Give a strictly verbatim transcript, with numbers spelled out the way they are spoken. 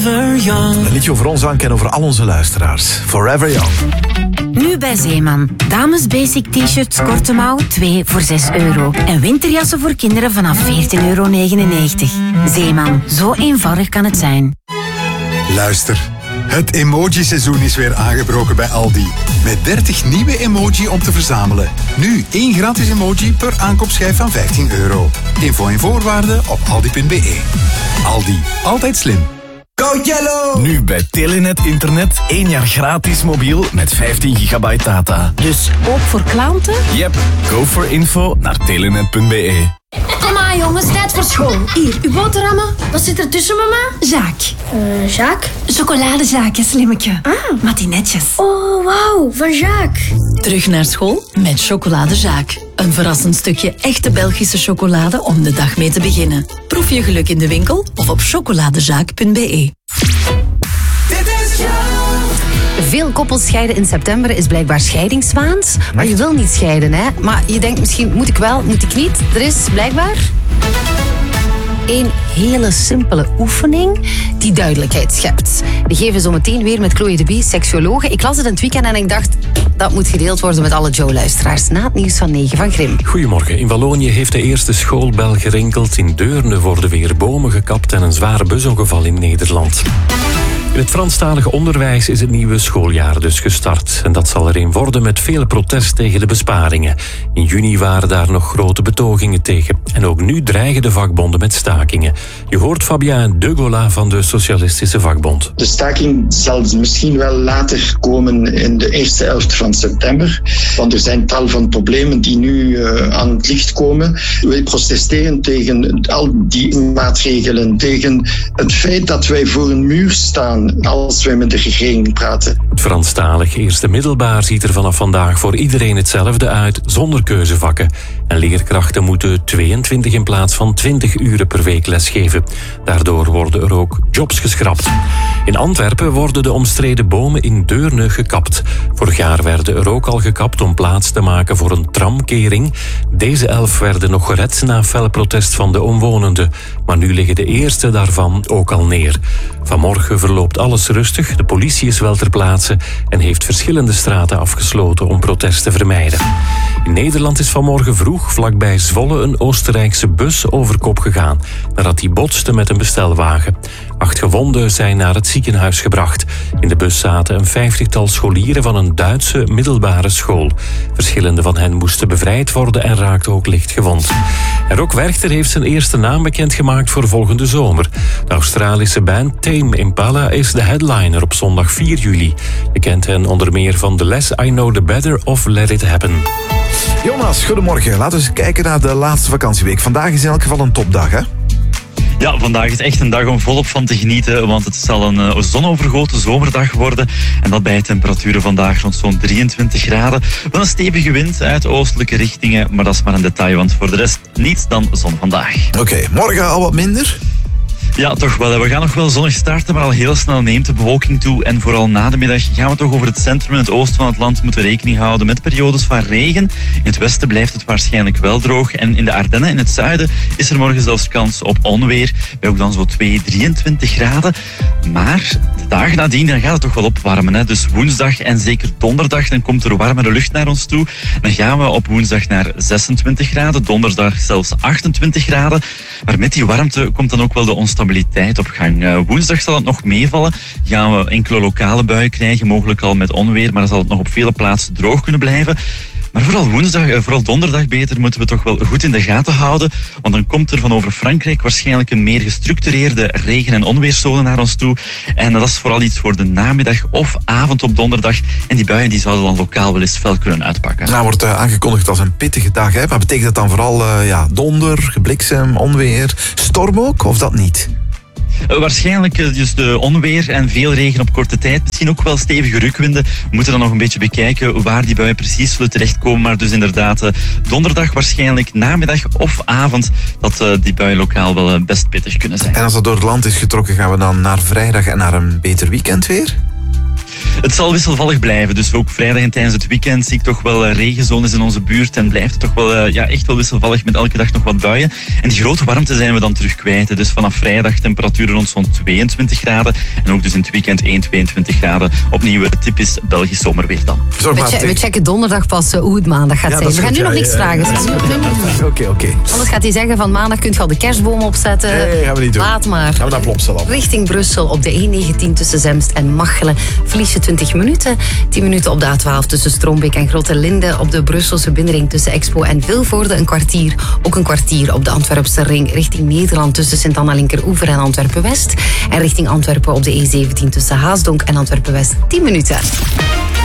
Forever Young. Een liedje over ons aan en over al onze luisteraars. Forever Young. Nu bij Zeeman. Dames basic t-shirts korte mouw twee voor zes euro. En winterjassen voor kinderen vanaf veertien euro negenennegentig. Zeeman, zo eenvoudig kan het zijn. Luister, het emoji-seizoen is weer aangebroken bij Aldi. Met dertig nieuwe emoji om te verzamelen. Nu één gratis emoji per aankoopschijf van vijftien euro. Info en voorwaarden op aldi punt be. Aldi, altijd slim. Go Yellow! Nu bij Telenet Internet één jaar gratis mobiel met vijftien gigabyte data. Dus ook voor klanten? Yep, go for info naar telenet punt be. Kom aan jongens, tijd voor school. Hier, uw boterhammen. Wat zit er tussen, mama? Jacques. Uh, Jacques? Chocoladezaakje, slimmetje. Ah. Matinetjes. Oh, wauw, van Jacques. Terug naar school met Chocolade Jacques. Een verrassend stukje echte Belgische chocolade om de dag mee te beginnen. Proef je geluk in de winkel of op chocoladezaak punt be. Veel koppels scheiden in september is blijkbaar scheidingsmaand. Maar je wil niet scheiden, hè? Maar je denkt misschien, moet ik wel, moet ik niet? Er is blijkbaar een hele simpele oefening die duidelijkheid schept. We geven zo meteen weer met Chloe de Bie, seksuologe. Ik las het in het weekend en ik dacht, dat moet gedeeld worden met alle Joe-luisteraars. Na het nieuws van negen van Grim. Goedemorgen. In Wallonië heeft de eerste schoolbel gerinkeld. In Deurne worden weer bomen gekapt en een zware busongeval in Nederland. In het Franstalige onderwijs is het nieuwe schooljaar dus gestart. En dat zal er een worden met veel protest tegen de besparingen. In juni waren daar nog grote betogingen tegen. En ook nu dreigen de vakbonden met stakingen. Je hoort Fabien De Gola van de Socialistische Vakbond. De staking zal misschien wel later komen in de eerste helft van september. Want er zijn tal van problemen die nu uh, aan het licht komen. Wij protesteren tegen al die maatregelen. Tegen het feit dat wij voor een muur staan als wij met de regering praten. Het Franstalig eerste middelbaar ziet er vanaf vandaag voor iedereen hetzelfde uit, zonder keuzevakken. En leerkrachten moeten tweeëntwintig in plaats van twintig uren per week lesgeven. Daardoor worden er ook jobs geschrapt. In Antwerpen worden de omstreden bomen in Deurne gekapt. Vorig jaar werden er ook al gekapt om plaats te maken voor een tramkering. Deze elf werden nog gered na felle protest van de omwonenden. Maar nu liggen de eerste daarvan ook al neer. Vanmorgen verloopt alles rustig. De politie is wel ter plaatse en heeft verschillende straten afgesloten om protest te vermijden. In Nederland is vanmorgen vroeg vlakbij Zwolle een Oostenrijkse bus over kop gegaan nadat die botste met een bestelwagen. Acht gewonden zijn naar het ziekenhuis gebracht. In de bus zaten een vijftigtal scholieren van een Duitse middelbare school. Verschillende van hen moesten bevrijd worden en raakten ook licht gewond. En Rock Werchter heeft zijn eerste naam bekendgemaakt voor volgende zomer. De Australische band Tame Impala is de headliner op zondag vier juli. Je kent hen onder meer van The Less I Know The Better of Let It Happen. Jonas, goedemorgen. Laten we eens kijken naar de laatste vakantieweek. Vandaag is in elk geval een topdag, hè? Ja, vandaag is echt een dag om volop van te genieten, want het zal een uh, zonovergoten zomerdag worden. En dat bij temperaturen vandaag rond zo'n drieëntwintig graden. Wel een stevige wind uit oostelijke richtingen, maar dat is maar een detail, want voor de rest niets dan zon vandaag. Oké, okay, morgen al wat minder? Ja, toch wel. We gaan nog wel zonnig starten, maar al heel snel neemt de bewolking toe. En vooral na de middag gaan we toch over het centrum en het oosten van het land moeten rekening houden met periodes van regen. In het westen blijft het waarschijnlijk wel droog. En in de Ardennen in het zuiden is er morgen zelfs kans op onweer. Bij ook dan zo twee, drieëntwintig graden. Maar de dagen nadien dan gaat het toch wel opwarmen. Hè? Dus woensdag en zeker donderdag dan komt er warmere lucht naar ons toe. Dan gaan we op woensdag naar zesentwintig graden. Donderdag zelfs achtentwintig graden. Maar met die warmte komt dan ook wel de onstabiliteit op gang. Uh, woensdag zal het nog meevallen. Gaan we enkele lokale buien krijgen, mogelijk al met onweer, maar dan zal het nog op vele plaatsen droog kunnen blijven. Maar vooral woensdag, uh, vooral donderdag beter, moeten we toch wel goed in de gaten houden. Want dan komt er van over Frankrijk waarschijnlijk een meer gestructureerde regen- en onweerszone naar ons toe. En dat is vooral iets voor de namiddag of avond op donderdag. En die buien die zouden dan lokaal wel eens fel kunnen uitpakken. Nou, wordt uh, aangekondigd als een pittige dag, hè? Maar betekent dat dan vooral uh, ja, donder, bliksem, onweer, storm ook, of dat niet? Uh, waarschijnlijk uh, dus de onweer en veel regen op korte tijd. Misschien ook wel stevige rukwinden. We moeten dan nog een beetje bekijken waar die buien precies zullen terechtkomen. Maar dus inderdaad uh, donderdag waarschijnlijk namiddag of avond dat uh, die buien lokaal wel uh, best pittig kunnen zijn. En als dat door het land is getrokken, gaan we dan naar vrijdag en naar een beter weekend weer? Het zal wisselvallig blijven, dus ook vrijdag en tijdens het weekend zie ik toch wel regenzones in onze buurt en blijft het toch wel, uh, ja, echt wel wisselvallig met elke dag nog wat buien. En die grote warmte zijn we dan terug kwijt. Dus vanaf vrijdag temperaturen rond zo'n tweeëntwintig graden en ook dus in het weekend één, tweeëntwintig graden. Opnieuw typisch Belgisch zomerweer dan. We, che- we checken donderdag pas uh, hoe het maandag gaat Ja, zijn. We gaan goed, nu ja, nog niks ja, vragen. Oké, oké. Okay. Anders gaat hij zeggen van maandag kunt je al de kerstboom opzetten. Nee, gaan we niet doen. Laat maar. Gaan we naar Plopsaland. Richting Brussel op de E negentien tussen Zemst en Machelen verlies je twintig minuten. tien minuten op de A twaalf tussen Stroombeek en Grote-Linde. Op de Brusselse binnenring tussen Expo en Vilvoorde een kwartier. Ook een kwartier op de Antwerpse ring richting Nederland tussen Sint-Anna-Linkeroever en Antwerpen-West. En richting Antwerpen op de E zeventien tussen Haasdonk en Antwerpen-West tien minuten.